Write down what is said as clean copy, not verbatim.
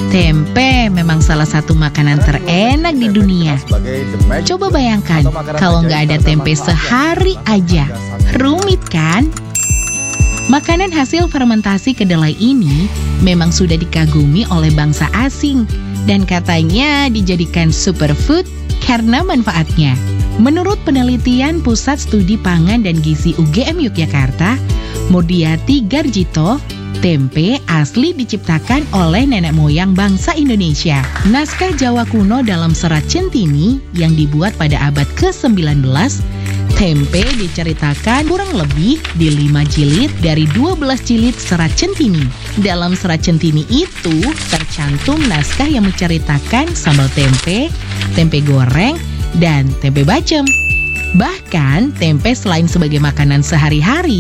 Tempe memang salah satu makanan terenak di dunia. Coba bayangkan kalau nggak ada tempe sehari aja. Rumit kan? Makanan hasil fermentasi kedelai ini memang sudah dikagumi olai bangsa asing dan katanya dijadikan superfood karena manfaatnya. Menurut penelitian Pusat Studi Pangan dan Gizi UGM Yogyakarta, Modiati Garjito, tempe asli diciptakan oleh nenek moyang bangsa Indonesia. Naskah Jawa kuno dalam serat Centini yang dibuat pada abad ke-19, tempe diceritakan kurang lebih di 5 jilid dari 12 jilid serat Centini. Dalam serat Centini itu tercantum naskah yang menceritakan sambal tempe, tempe goreng, dan tempe bacem. Bahkan tempe selain sebagai makanan sehari-hari,